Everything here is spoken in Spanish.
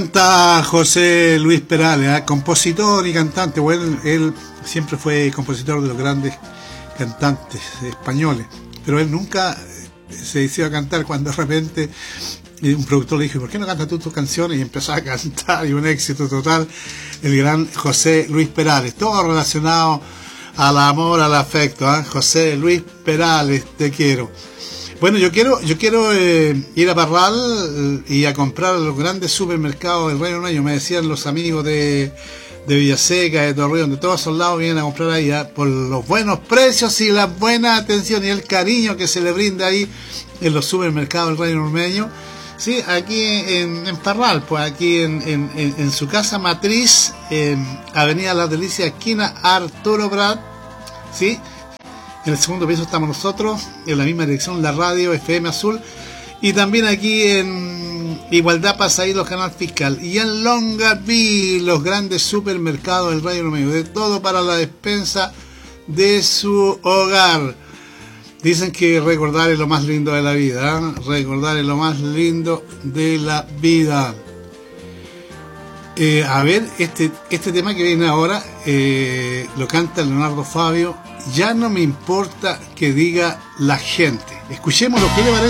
Canta José Luis Perales, compositor y cantante. Bueno, él siempre fue compositor de los grandes cantantes españoles, pero él nunca se decidió a cantar. Cuando de repente un productor le dijo: ¿por qué no cantas tú tus canciones? Y empezó a cantar, y un éxito total, el gran José Luis Perales. Todo relacionado al amor, al afecto, ¿eh? José Luis Perales, te quiero. Bueno, yo quiero ir a Parral y a comprar a los grandes supermercados del Reino Unido. Me decían los amigos de Villaseca, de Torreón, de todos esos lados, vienen a comprar ahí por los buenos precios y la buena atención y el cariño que se le brinda ahí en los supermercados del Reino Unido. Sí, aquí en Parral, pues aquí en su casa matriz, Avenida Las Delicias, esquina Arturo Prat, ¿sí? En el segundo piso estamos nosotros, en la misma dirección, la radio FM Azul. Y también aquí en Igualdad Pasaídos, Canal Fiscal. Y en Longaví, los grandes supermercados del Reino Unido. De todo para la despensa de su hogar. Dicen que recordar es lo más lindo de la vida, ¿eh? Recordar es lo más lindo de la vida. A ver, este tema que viene ahora lo canta Leonardo Fabio. Ya no me importa que diga la gente. Escuchemos lo que le parece.